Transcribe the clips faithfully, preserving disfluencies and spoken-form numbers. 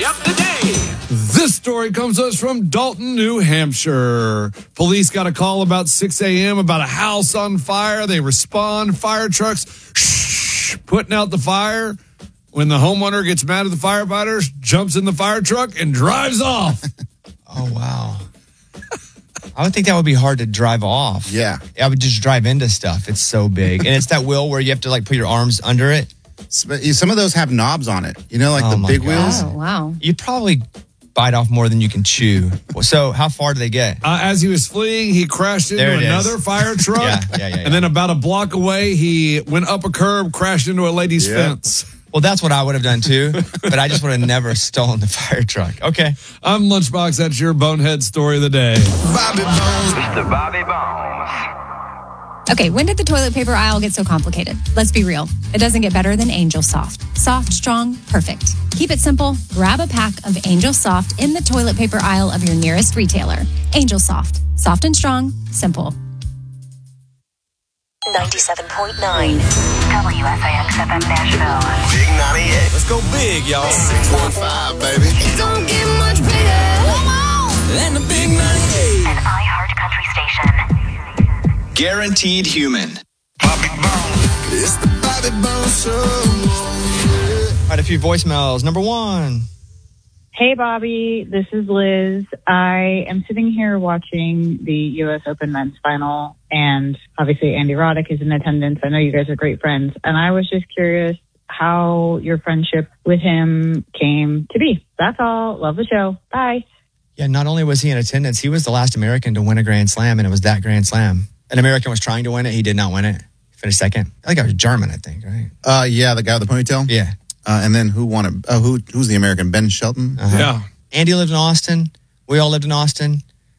story of the day. This story comes to us from Dalton, New Hampshire. Police got a call about six a.m. about a house on fire. They respond, fire trucks shh, putting out the fire. When the homeowner gets mad at the firefighters, jumps in the fire truck and drives off. Oh, wow. I would think that would be hard to drive off. Yeah. I would just drive into stuff. It's so big. And it's that wheel where you have to like put your arms under it. Some of those have knobs on it. You know, like Oh the my big God. wheels. Oh, wow. You probably bite off more than you can chew. So how far do they get? Uh, as he was fleeing, he crashed into There it is. another fire truck. Yeah, yeah, yeah, yeah. And then about a block away, he went up a curb, crashed into a lady's Yeah. fence. Well, that's what I would have done too, but I just would have never stolen the fire truck. Okay. I'm Lunchbox. That's your bonehead story of the day. Bobby Bones. Mister Bobby Bones. Okay, when did the toilet paper aisle get so complicated? Let's be real. It doesn't get better than Angel Soft. Soft, strong, perfect. Keep it simple. Grab a pack of Angel Soft in the toilet paper aisle of your nearest retailer. Angel Soft. Soft and strong. Simple. ninety-seven point nine W S I X F M Nashville. Big ninety-eight. Let's go big, y'all. six one five, baby. It don't get much bigger. And the big ninety-eight. An iHeart Country station. Guaranteed human. Bobby Bones. It's the Bobby Bones Show. All right, a few voicemails. Number one. Hey, Bobby. This is Liz. I am sitting here watching the U S Open men's final, and obviously Andy Roddick is in attendance. I know you guys are great friends, and I was just curious how your friendship with him came to be. That's all. Love the show. Bye. Yeah, not only was he in attendance, he was the last American to win a Grand Slam, and it was that Grand Slam. An American was trying to win it. He did not win it. He finished second. I think I was German, I think, right? Uh, yeah, the guy with the ponytail. Yeah. Uh, and then who won it? Uh, who who's the American? Ben Shelton. Uh-huh. Yeah. Andy lived in Austin. We all lived in Austin.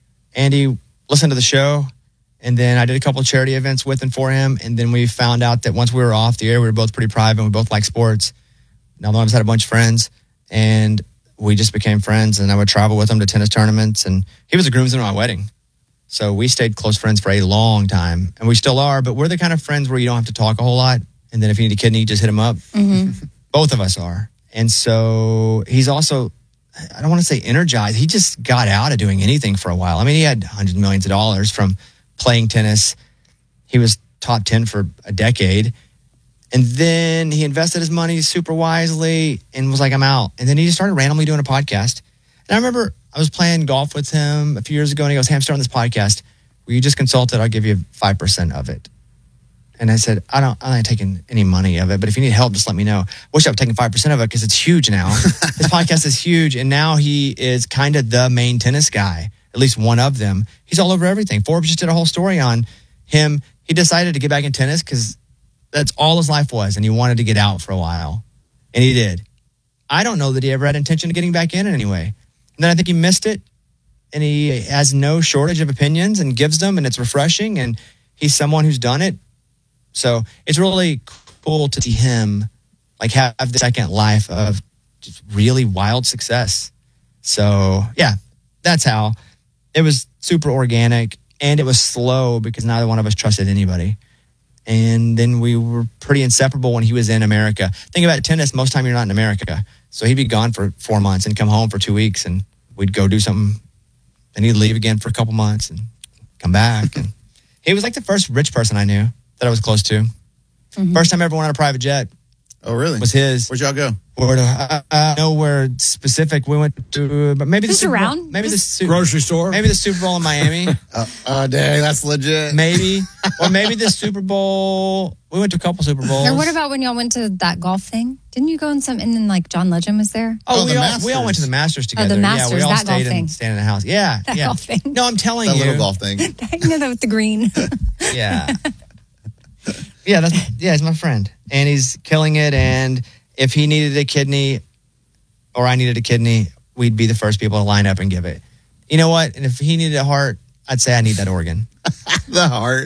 Andy listened to the show, and then I did a couple of charity events with and for him, and then we found out that once we were off the air, we were both pretty private, and we both like sports. Now, one of us had a bunch of friends, and we just became friends, and I would travel with him to tennis tournaments, and he was a groomsman at my wedding. So we stayed close friends for a long time, and we still are, but we're the kind of friends where you don't have to talk a whole lot, and then if you need a kidney, you just hit him up. Mm-hmm. Both of us are. And so he's also, I don't want to say energized. He just got out of doing anything for a while. I mean, he had hundreds of millions of dollars from playing tennis. He was top ten for a decade. And then he invested his money super wisely and was like, I'm out. And then he just started randomly doing a podcast. And I remember I was playing golf with him a few years ago, and he goes, hey, I'm starting this podcast. Will you just consult it? I'll give you five percent of it. And I said, I don't, I'm not taking any money of it, but if you need help, just let me know. Wish I would taken five percent of it because it's huge now. His podcast is huge. And now he is kind of the main tennis guy, at least one of them. He's all over everything. Forbes just did a whole story on him. He decided to get back in tennis because that's all his life was. And he wanted to get out for a while. And he did. I don't know that he ever had intention of getting back in in any way. And then I think he missed it. And he has no shortage of opinions and gives them. And it's refreshing. And he's someone who's done it. So it's really cool to see him like have the second life of just really wild success. So yeah, that's how it was super organic, and it was slow because neither one of us trusted anybody. And then we were pretty inseparable when he was in America. Think about tennis. Most time you're not in America. So he'd be gone for four months and come home for two weeks and we'd go do something. And he'd leave again for a couple months and come back. And he was like the first rich person I knew that I was close to. Mm-hmm. First time I ever went on a private jet. Oh, really? Was his. Where'd y'all go? Where to, uh, uh, nowhere specific. We went to, but maybe the Just Super Bowl, around? maybe the Just Super, grocery store. maybe the Super Bowl in Miami. uh, oh, dang, that's legit. Maybe, or maybe the Super Bowl. We went to a couple Super Bowls. Or what about when y'all went to that golf thing? Didn't you go in some, and then like John Legend was there? Oh, Oh, we the all Masters. we all went to the Masters together. the Masters, yeah, we all that stayed golf and thing. stayed in the house. Yeah, That yeah. golf thing. No, I'm telling That you. little golf thing. You know that with the green. Yeah. Yeah, that's yeah, he's my friend. And he's killing it. And if he needed a kidney or I needed a kidney, we'd be the first people to line up and give it. You know what? And if he needed a heart, I'd say I need that organ. The heart.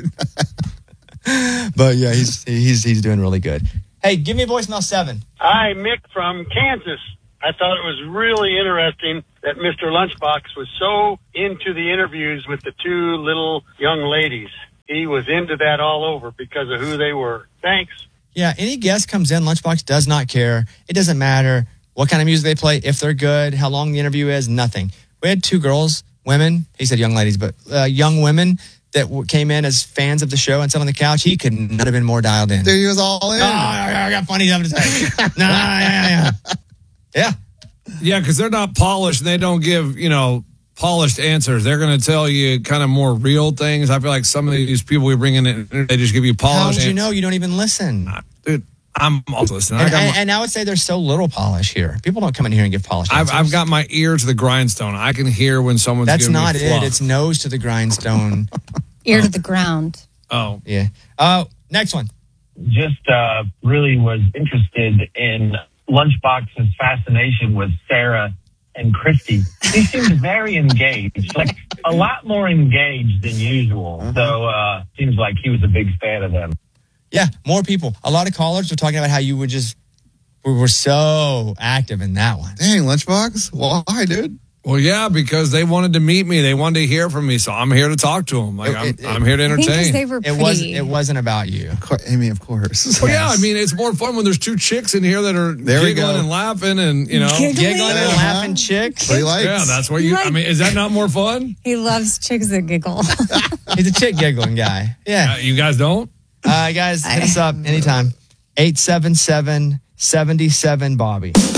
But yeah, he's he's he's doing really good. Hey, give me a voicemail seven. Hi, Mick from Kansas. I thought it was really interesting that Mister Lunchbox was so into the interviews with the two little young ladies. He was into that all over because of who they were. Thanks. Yeah, any guest comes in, Lunchbox does not care. It doesn't matter what kind of music they play, if they're good, how long the interview is, nothing. We had two girls, women, he said young ladies, but uh, young women that w- came in as fans of the show and sat on the couch. He could not have been more dialed in. Dude, he was all in. Oh, I got funny stuff to say. nah, yeah, yeah. Yeah. Yeah, because they're not polished and they don't give, you know, polished answers. They're going to tell you kind of more real things. I feel like some of these people we bring in, they just give you polished How did you answers. know? You don't even listen. Dude, I'm also listening. I And, got my- and, and I would say there's so little polish here. People don't come in here and give polished I've, answers. I've got my ear to the grindstone. I can hear when someone's That's giving not me it. fluff. It's nose to the grindstone. Ear to the ground. Oh. Yeah. Uh, next one. Just uh, really was interested in Lunchbox's fascination with Sarah and Christy. He seemed very engaged, like a lot more engaged than usual. So uh, seems like he was a big fan of them. Yeah, more people. A lot of callers were talking about how you would just, we were so active in that one. Dang, Lunchbox. Why, dude? Well, yeah, because they wanted to meet me. They wanted to hear from me. So I'm here to talk to them. Like, I'm, It- it- I'm here to I think 'cause entertain. they were It pretty. wasn't. It wasn't about you. Of course, Amy, of course. Well, yeah, I mean, it's more fun when there's two chicks in here that are There we giggling go. and laughing and, you know. Giggling? Giggling and Uh-huh. laughing chicks. What he likes. Yeah, that's what you, I mean, is that not more fun? He loves chicks that giggle. He's a chick giggling guy. Yeah. Uh, you guys don't? Uh, guys, hit us up anytime. eight seven seven, seven seven, Bobby.